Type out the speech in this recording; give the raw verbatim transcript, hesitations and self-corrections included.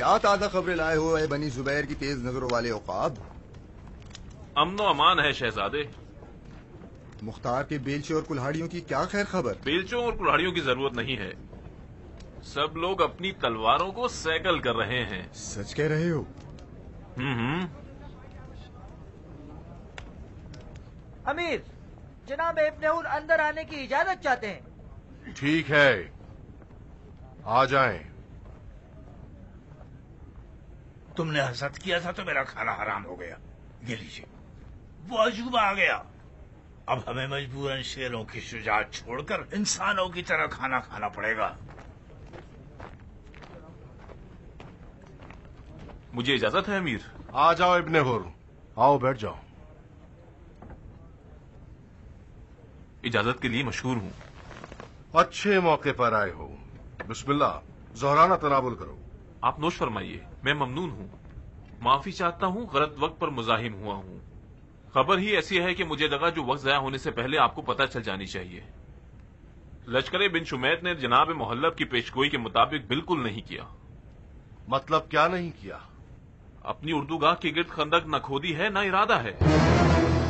کیا تازہ خبریں لائے ہو اے بنی زبیر کی تیز نظروں والے عقاب؟ امن و امان ہے شہزادے. مختار کے بیلچے اور کلہاڑیوں کی کیا خیر خبر؟ بیلچوں اور کلہاڑیوں کی ضرورت نہیں ہے. سب لوگ اپنی تلواروں کو سیکل کر رہے ہیں. سچ کہہ رہے ہو؟ ہوں ہوں. امیر، جناب ابن حور اندر آنے کی اجازت چاہتے ہیں. ٹھیک ہے، آ جائیں. تم نے حسد کیا تھا تو میرا کھانا حرام ہو گیا. یہ لیجیے، وہ عجوبہ آ گیا. اب ہمیں مجبوراً شیروں کی شجاعت چھوڑ کر انسانوں کی طرح کھانا کھانا پڑے گا. مجھے اجازت ہے امیر؟ آ جاؤ ابن حور، آؤ بیٹھ جاؤ. اجازت کے لیے مشہور ہوں. اچھے موقع پر آئے ہو. بسم اللہ، زہرانہ تناول کرو. آپ نوش فرمائیے. میں ممنون ہوں. معافی چاہتا ہوں، غلط وقت پر مزاحم ہوا ہوں. خبر ہی ایسی ہے کہ مجھے لگا جو وقت ضائع ہونے سے پہلے آپ کو پتہ چل جانی چاہیے. لشکر بن شمیت نے جناب محلب کی پیشگوئی کے مطابق بالکل نہیں کیا. مطلب کیا نہیں کیا؟ اپنی اردوگاہ کے گرد خندق نہ کھودی ہے نہ ارادہ ہے.